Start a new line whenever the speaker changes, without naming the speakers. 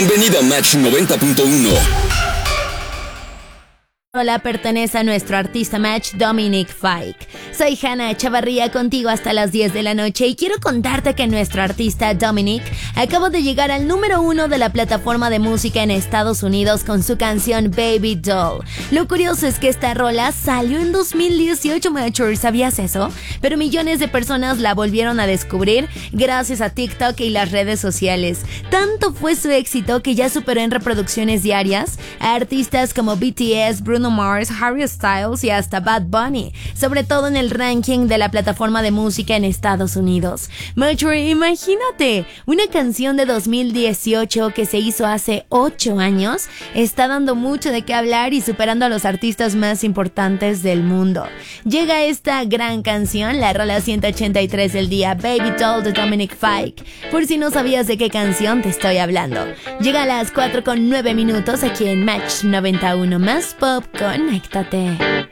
Bienvenido a Match 90.1.
Hola, pertenece a nuestro artista Match, Dominic Fike. Soy Hannah Chavarría, contigo hasta las 10 de la noche y quiero contarte que nuestro artista Dominic acaba de llegar al número 1 de la plataforma de música en Estados Unidos con su canción Baby Doll. Lo curioso es que esta rola salió en 2018, Mature, ¿sabías eso? Pero millones de personas la volvieron a descubrir gracias a TikTok y las redes sociales. Tanto fue su éxito que ya superó en reproducciones diarias a artistas como BTS, Bruno Mars, Harry Styles y hasta Bad Bunny, sobre todo en el ranking de la plataforma de música en Estados Unidos. Mature, imagínate, una canción de 2018 que se hizo hace 8 años está dando mucho de qué hablar y superando a los artistas más importantes del mundo. Llega esta gran canción, la rola 183 del día, Baby Doll de Dominic Fike. Por si no sabías de qué canción te estoy hablando. Llega a las 4:09 aquí en Match 91 más Pop. Conéctate.